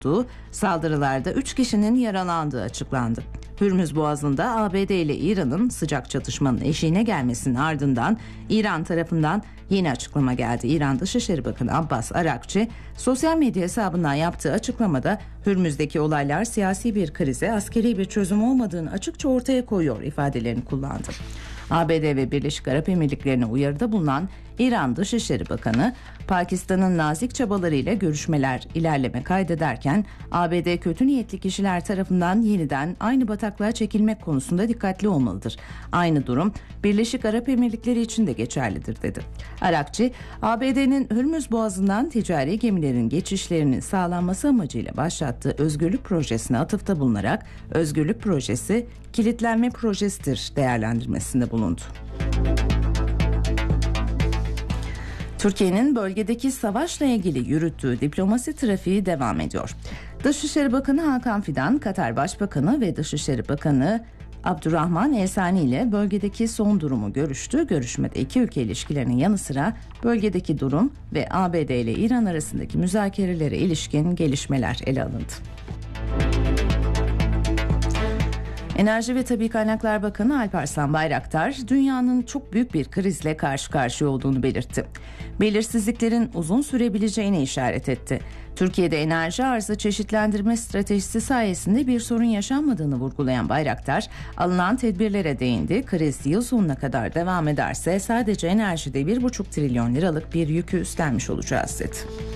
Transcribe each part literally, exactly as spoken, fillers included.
Saldırılarda üç kişinin yaralandığı açıklandı. Hürmüz Boğazı'nda A B D ile İran'ın sıcak çatışmanın eşiğine gelmesinin ardından İran tarafından yeni açıklama geldi. İran Dışişleri Bakanı Abbas Arakçı sosyal medya hesabından yaptığı açıklamada Hürmüz'deki olaylar siyasi bir krize, askeri bir çözüm olmadığını açıkça ortaya koyuyor ifadelerini kullandı. A B D ve Birleşik Arap Emirlikleri'ne uyarıda bulunan İran Dışişleri Bakanı, Pakistan'ın nazik çabalarıyla görüşmeler ilerleme kaydederken A B D kötü niyetli kişiler tarafından yeniden aynı bataklığa çekilmek konusunda dikkatli olmalıdır. Aynı durum Birleşik Arap Emirlikleri için de geçerlidir dedi. Arakçı, A B D'nin Hürmüz Boğazı'ndan ticari gemilerin geçişlerinin sağlanması amacıyla başlattığı özgürlük projesine atıfta bulunarak özgürlük projesi kilitlenme projesidir değerlendirmesinde bulundu. Türkiye'nin bölgedeki savaşla ilgili yürüttüğü diplomasi trafiği devam ediyor. Dışişleri Bakanı Hakan Fidan, Katar Başbakanı ve Dışişleri Bakanı Abdurrahman El-Sani ile bölgedeki son durumu görüştü. Görüşmede iki ülke ilişkilerinin yanı sıra bölgedeki durum ve A B D ile İran arasındaki müzakerelere ilişkin gelişmeler ele alındı. Enerji ve Tabii Kaynaklar Bakanı Alparslan Bayraktar, dünyanın çok büyük bir krizle karşı karşıya olduğunu belirtti. Belirsizliklerin uzun sürebileceğine işaret etti. Türkiye'de enerji arzı çeşitlendirme stratejisi sayesinde bir sorun yaşanmadığını vurgulayan Bayraktar, alınan tedbirlere değindi. Kriz yıl sonuna kadar devam ederse sadece enerjide bir buçuk trilyon liralık bir yükü üstlenmiş olacağız dedi.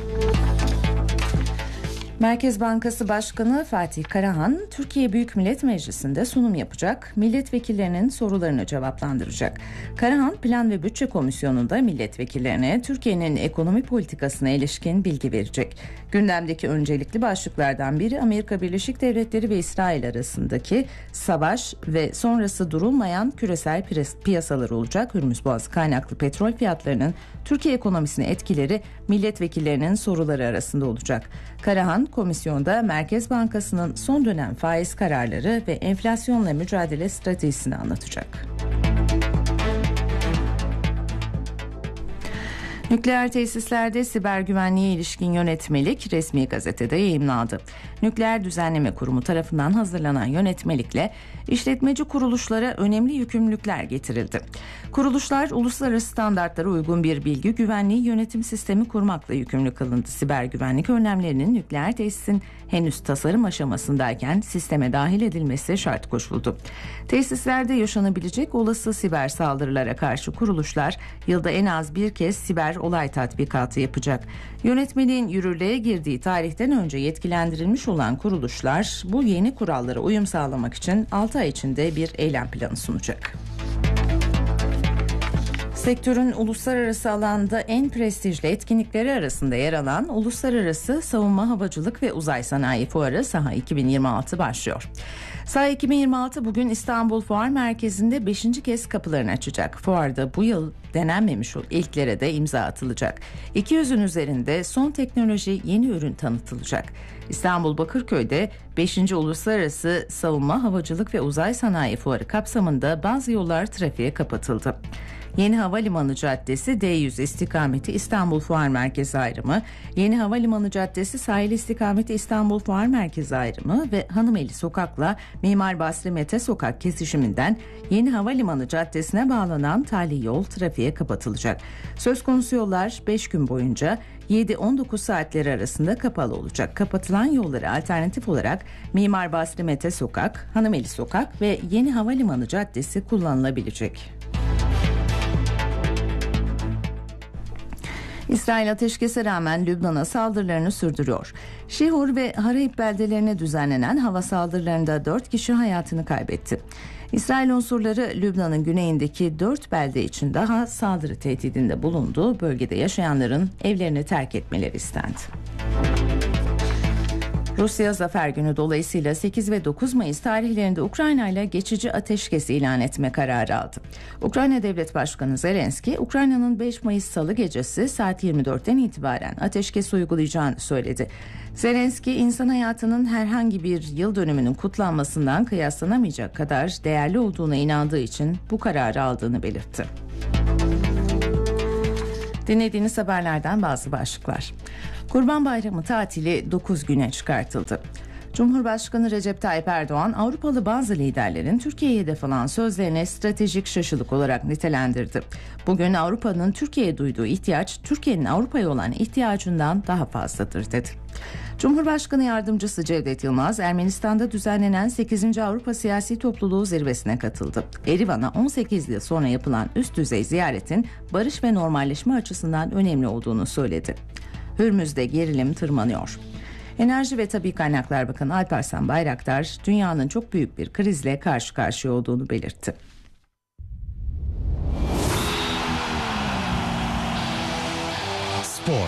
Merkez Bankası Başkanı Fatih Karahan, Türkiye Büyük Millet Meclisi'nde sunum yapacak, milletvekillerinin sorularını cevaplandıracak. Karahan, Plan ve Bütçe Komisyonu'nda milletvekillerine Türkiye'nin ekonomi politikasına ilişkin bilgi verecek. Gündemdeki öncelikli başlıklardan biri Amerika Birleşik Devletleri ve İsrail arasındaki savaş ve sonrası durulmayan küresel piyasalar olacak. Hürmüz Boğazı kaynaklı petrol fiyatlarının Türkiye ekonomisine etkileri milletvekillerinin soruları arasında olacak. Karahan, komisyonda Merkez Bankası'nın son dönem faiz kararları ve enflasyonla mücadele stratejisini anlatacak. Nükleer tesislerde siber güvenliğe ilişkin yönetmelik resmi gazetede yayımlandı. Nükleer Düzenleme Kurumu tarafından hazırlanan yönetmelikle işletmeci kuruluşlara önemli yükümlülükler getirildi. Kuruluşlar uluslararası standartlara uygun bir bilgi güvenliği yönetim sistemi kurmakla yükümlü kılındı. Siber güvenlik önlemlerinin nükleer tesisin henüz tasarım aşamasındayken sisteme dahil edilmesi şart koşuldu. Tesislerde yaşanabilecek olası siber saldırılara karşı kuruluşlar yılda en az bir kez siber olay tatbikatı yapacak. Yönetmeliğin yürürlüğe girdiği tarihten önce yetkilendirilmiş olan kuruluşlar bu yeni kurallara uyum sağlamak için altı ay içinde bir eylem planı sunacak. Sektörün uluslararası alanda en prestijli etkinlikleri arasında yer alan Uluslararası Savunma Havacılık ve Uzay Sanayi Fuarı SAHA iki bin yirmi altı başlıyor. SAHA iki bin yirmi altı bugün İstanbul Fuar Merkezi'nde beşinci kez kapılarını açacak. Fuarda bu yıl denenmemiş ilklere de imza atılacak. iki yüzün üzerinde son teknoloji yeni ürün tanıtılacak. İstanbul Bakırköy'de beşinci Uluslararası Savunma Havacılık ve Uzay Sanayi Fuarı kapsamında bazı yollar trafiğe kapatıldı. Yeni Havalimanı Caddesi D yüz istikameti İstanbul Fuar Merkezi ayrımı, Yeni Havalimanı Caddesi sahil istikameti İstanbul Fuar Merkezi ayrımı ve Hanımeli Sokak'la Mimar Basri Mete Sokak kesişiminden Yeni Havalimanı Caddesi'ne bağlanan tali yol trafiğe kapatılacak. Söz konusu yollar beş gün boyunca yedi on dokuz saatleri arasında kapalı olacak. Kapatılan yolları alternatif olarak Mimar Basri Mete Sokak, Hanımeli Sokak ve Yeni Havalimanı Caddesi kullanılabilecek. İsrail ateşkese rağmen Lübnan'a saldırılarını sürdürüyor. Şihur ve Harayip beldelerine düzenlenen hava saldırılarında dört kişi hayatını kaybetti. İsrail unsurları Lübnan'ın güneyindeki dört belde için daha saldırı tehdidinde bulundu. Bölgede yaşayanların evlerini terk etmeleri istendi. Rusya Zafer Günü dolayısıyla sekiz ve dokuz Mayıs tarihlerinde Ukrayna ile geçici ateşkes ilan etme kararı aldı. Ukrayna Devlet Başkanı Zelenski, Ukrayna'nın beş Mayıs Salı gecesi saat yirmi dörtten itibaren ateşkes uygulayacağını söyledi. Zelenski, insan hayatının herhangi bir yıl dönümünün kutlanmasından kıyaslanamayacak kadar değerli olduğuna inandığı için bu kararı aldığını belirtti. Dinlediğiniz haberlerden bazı başlıklar. Kurban Bayramı tatili dokuz güne çıkartıldı. Cumhurbaşkanı Recep Tayyip Erdoğan, Avrupalı bazı liderlerin Türkiye'ye hedef alan sözlerine stratejik şaşılık olarak nitelendirdi. Bugün Avrupa'nın Türkiye'ye duyduğu ihtiyaç, Türkiye'nin Avrupa'ya olan ihtiyacından daha fazladır dedi. Cumhurbaşkanı Yardımcısı Cevdet Yılmaz, Ermenistan'da düzenlenen sekizinci Avrupa Siyasi Topluluğu zirvesine katıldı. Erivan'a on sekiz yıl sonra yapılan üst düzey ziyaretin barış ve normalleşme açısından önemli olduğunu söyledi. Hürmüz'de gerilim tırmanıyor. Enerji ve Tabii Kaynaklar Bakanı Alparslan Bayraktar, dünyanın çok büyük bir krizle karşı karşıya olduğunu belirtti. Spor.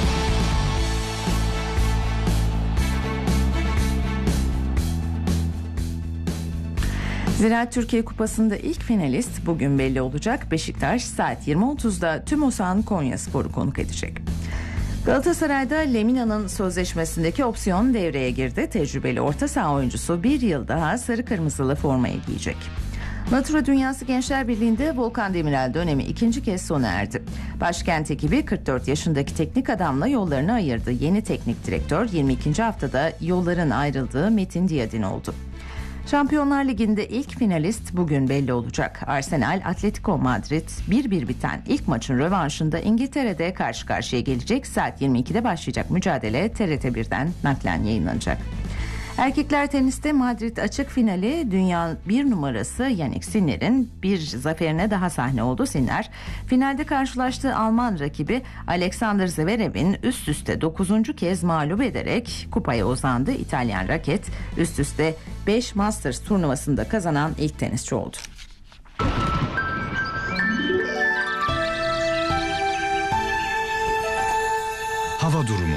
Ziraat Türkiye Kupası'nda ilk finalist bugün belli olacak. Beşiktaş saat yirmi otuzda TÜMOSAN Konyaspor'u konuk edecek. Galatasaray'da Lemina'nın sözleşmesindeki opsiyon devreye girdi. Tecrübeli orta saha oyuncusu bir yıl daha sarı kırmızılı formayı giyecek. Natura Dünyası Gençler Birliği'nde Volkan Demirel dönemi ikinci kez sona erdi. Başkent ekibi kırk dört yaşındaki teknik adamla yollarını ayırdı. Yeni teknik direktör yirmi ikinci haftada yolların ayrıldığı Metin Diyadin oldu. Şampiyonlar Ligi'nde ilk finalist bugün belli olacak. Arsenal, Atletico Madrid bir bir biten ilk maçın rövanşında İngiltere'de karşı karşıya gelecek. Saat yirmi ikide başlayacak mücadele T R T birden naklen yayınlanacak. Erkekler teniste Madrid açık finali dünya bir numarası Yannick Sinner'in bir zaferine daha sahne oldu. Sinner, finalde karşılaştığı Alman rakibi Alexander Zverev'in üst üste dokuzuncu kez mağlup ederek kupaya uzandı. İtalyan raket üst üste beş Masters turnuvasında kazanan ilk tenisçi oldu. Hava durumu.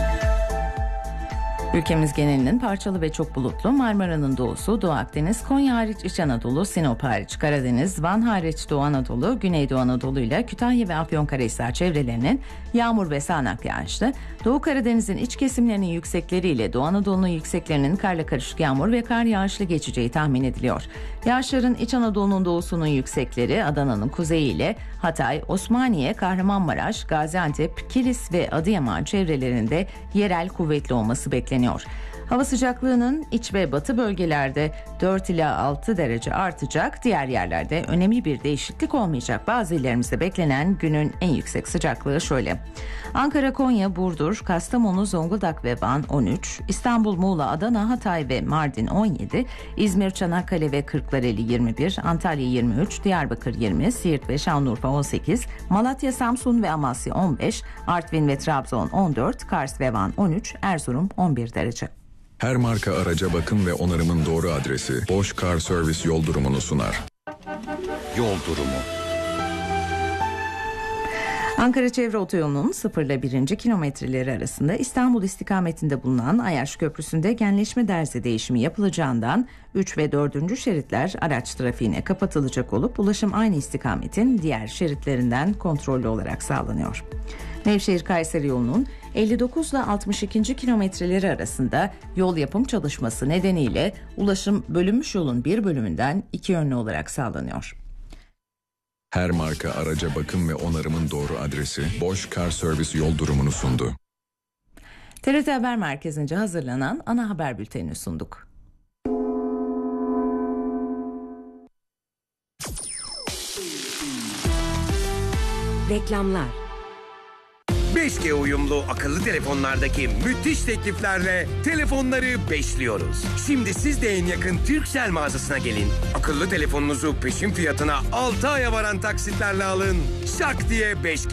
Ülkemiz genelinin parçalı ve çok bulutlu, Marmara'nın doğusu, Doğu Akdeniz, Konya hariç İç Anadolu, Sinop hariç Karadeniz, Van hariç Doğu Anadolu, Güneydoğu Anadolu ile Kütahya ve Afyonkarahisar çevrelerinin yağmur ve sağanak yağışlı, Doğu Karadeniz'in iç kesimlerinin yüksekleriyle Doğu Anadolu'nun yükseklerinin karla karışık yağmur ve kar yağışlı geçeceği tahmin ediliyor. Yağışların İç Anadolu'nun doğusunun yüksekleri, Adana'nın kuzeyi ile Hatay, Osmaniye, Kahramanmaraş, Gaziantep, Kilis ve Adıyaman çevrelerinde yerel kuvvetli olması bekleniyor. Hava sıcaklığının iç ve batı bölgelerde dört ila altı derece artacak. Diğer yerlerde önemli bir değişiklik olmayacak. Bazı illerimizde beklenen günün en yüksek sıcaklığı şöyle: Ankara, Konya, Burdur, Kastamonu, Zonguldak ve Van on üç, İstanbul, Muğla, Adana, Hatay ve Mardin on yedi, İzmir, Çanakkale ve Kırklareli yirmi bir, Antalya yirmi üç, Diyarbakır yirmi, Siirt ve Şanlıurfa on sekiz, Malatya, Samsun ve Amasya on beş, Artvin ve Trabzon on dört, Kars ve Van on üç, Erzurum on bir derece. Her marka araca bakım ve onarımın doğru adresi Bosch Car Service yol durumunu sunar. Yol durumu. Ankara Çevre Otoyolu'nun sıfır ile birinci kilometreleri arasında İstanbul istikametinde bulunan Ayaş Köprüsü'nde genleşme derze değişimi yapılacağından üç ve dördüncü şeritler araç trafiğine kapatılacak olup ulaşım aynı istikametin diğer şeritlerinden kontrollü olarak sağlanıyor. Nevşehir-Kayseri yolunun elli dokuz ile altmış ikinci kilometreleri arasında yol yapım çalışması nedeniyle ulaşım bölünmüş yolun bir bölümünden iki yönlü olarak sağlanıyor. Her marka araca bakım ve onarımın doğru adresi Bosch Car Service yol durumunu sundu. T R T Haber Merkezi'nce hazırlanan ana haber bültenini sunduk. Reklamlar. beş G uyumlu akıllı telefonlardaki müthiş tekliflerle telefonları beşliyoruz. Şimdi siz de en yakın Turkcell mağazasına gelin. Akıllı telefonunuzu peşin fiyatına altı aya varan taksitlerle alın. Şak diye beş G